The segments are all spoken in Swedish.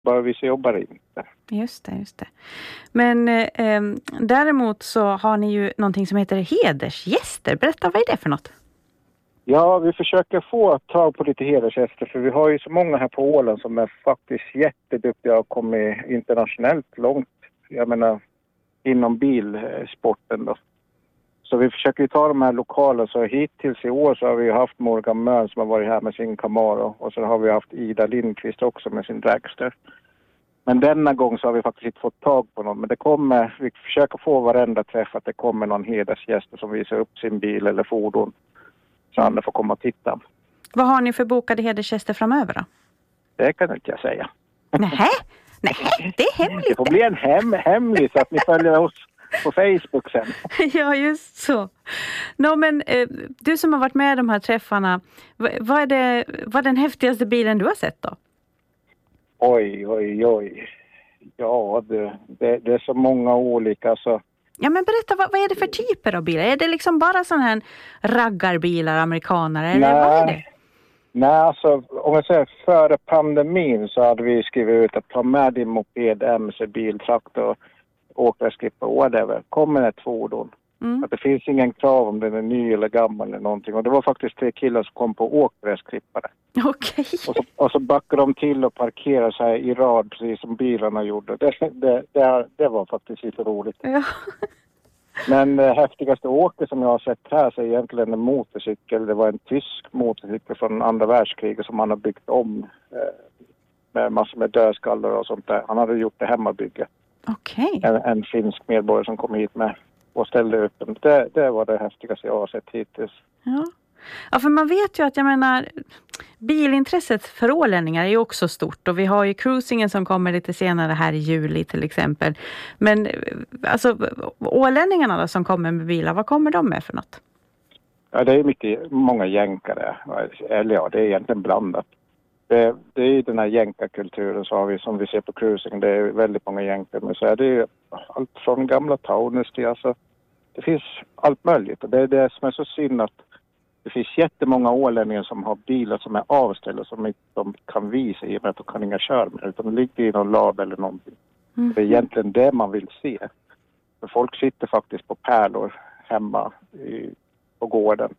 bara vi jobbar inte. Just det. Men däremot så har ni ju någonting som heter hedersgäster. Berätta, vad är det för något? Ja, vi försöker få tag på lite hedersgäster, för vi har ju så många här på Åland som är faktiskt jätteduktiga och kommit internationellt långt. Jag menar, inom bilsporten då. Så vi försöker ju ta de här lokala, så hittills i år så har vi ju haft Morgan Mön som har varit här med sin Camaro, och så har vi haft Ida Lindqvist också med sin dragster. Men denna gång så har vi faktiskt inte fått tag på någon, men det kommer, vi försöker få varenda träff att det kommer någon hedersgäst som visar upp sin bil eller fordon så andra får komma och titta. Vad har ni för bokade hedersgäster framöver då? Det kan inte jag säga. Nej, det är hemligt. Det får bli en hemlig så att ni följer oss på Facebook sen. Ja, just så. Men du som har varit med i de här träffarna, vad är den häftigaste bilen du har sett då? Oj. Ja, det är så många olika så. Ja, men berätta, vad är det för typer av bilar? Är det liksom bara sådana här raggarbilar, amerikanare? Eller vad är det? Nej, alltså om jag säger före pandemin så hade vi skrivit ut att ta med din moped, MC, bil, traktor, åkgräsklippare, whatever. Kommer ett fordon. Att det finns ingen krav om den är ny eller gammal eller någonting. Och det var faktiskt 3 killar som kom på åkgräsklippare. Okej. Och så backade de till och parkerade sig i rad precis som bilarna gjorde. Det var faktiskt lite roligt. Ja. Men det häftigaste åket som jag har sett här så är egentligen en motorcykel. Det var en tysk motorcykel från andra världskriget som han har byggt om med massor med dödskallar och sånt där. Han hade gjort det hemmabygge. Okej. En finsk medborgare som kom hit med och ställde upp den. Det var det häftigaste jag har sett hittills. Ja, för man vet ju att, jag menar, bilintresset för ålänningar är ju också stort. Och vi har ju cruisingen som kommer lite senare här i juli till exempel. Men alltså, ålänningarna då som kommer med bilar, vad kommer de med för något? Ja, det är många jänkare. Eller ja, det är egentligen blandat. Det är ju den här jänkarkulturen som vi ser på cruising. Det är väldigt många jänkare. Men så är det ju allt från gamla Taunus till alltså. Det finns allt möjligt. Och det är det som är så synd att det finns jättemånga ålänningar som har bilar som är avställda som inte de kan visa i och med att de kan inga köra med. Utan de ligger i någon lab eller någonting. Det är egentligen det man vill se. För folk sitter faktiskt på pärlor hemma på gården.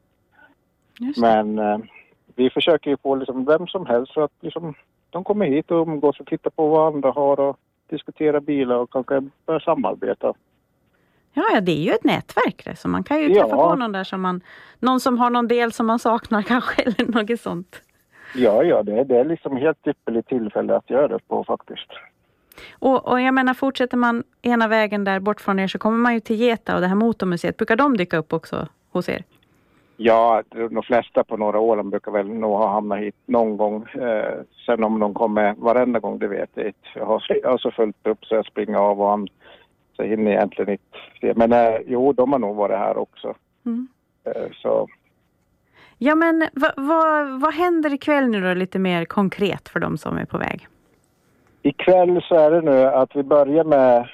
Men vi försöker ju få liksom vem som helst så att liksom, de kommer hit och umgås och tittar på vad andra har och diskutera bilar och kanske börja samarbeta. Ja, det är ju ett nätverk det, så man kan ju träffa på någon där som någon som har någon del som man saknar kanske eller något sånt. Ja, det är liksom helt ypperligt tillfälle att göra det på faktiskt. Och jag menar, fortsätter man ena vägen där bort från er så kommer man ju till Geta och det här motormuseet. Brukar de dyka upp också hos er? Ja, de flesta på norra Åland brukar väl nog ha hamnat hit någon gång. Sen om de kommer varenda gång, det vet jag inte. Jag har så fullt upp så jag springer av och så hinner jag egentligen inte se. Men de har nog varit här också. Så. Ja, men vad händer ikväll nu då lite mer konkret för de som är på väg? Ikväll så är det nu att vi börjar med...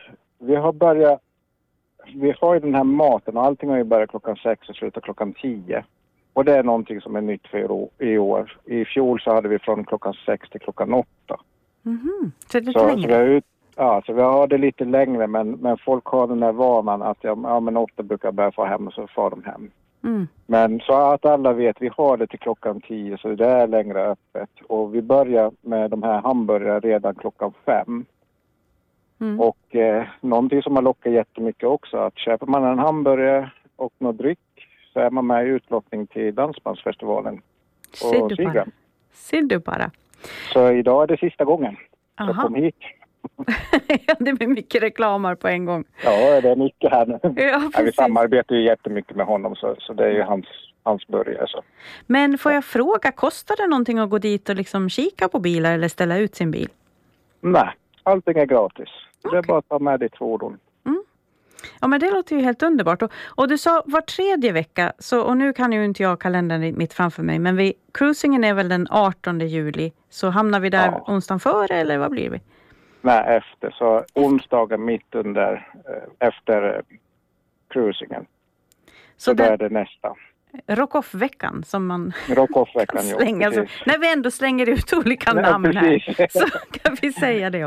Vi har ju den här maten och allting har ju börjat 6 och slutar 10. Och det är någonting som är nytt för i år. I fjol så hade vi från 6 till 8. Så det är lite längre? Så vi har det lite längre men folk har den här vanan att men 8 brukar börja få hem och så får de hem. Men så att alla vet, vi har det till 10 så det är längre öppet. Och vi börjar med de här hamburgare redan 5. Och någonting som har lockat jättemycket också, att köper man en hamburgare och något dryck så är man med i utlottning till Dansbandsfestivalen. Ser du bara. Så idag är det sista gången. Jag kom hit. Ja, det blir mycket reklamar på en gång. Ja, det är mycket här nu. Ja, vi samarbetar ju jättemycket med honom så det är ju hans burgare. Så. Men får jag fråga, kostar det någonting att gå dit och liksom kika på bilar eller ställa ut sin bil? Nej, allting är gratis. Okay. Det är bara att ta med ditt fordon. Ja, men det låter ju helt underbart. Och du sa var 3:e vecka, och nu kan ju inte jag kalendern mitt framför mig, men cruisingen är väl den 18 juli, så hamnar vi där onsdagen före eller vad blir vi? Nej, efter. Så onsdagen mitt under, efter cruisingen. Så då är det nästa. Rock-off-veckan som man Rock-off-veckan, slänga. När vi ändå slänger ut olika namn här så kan vi säga det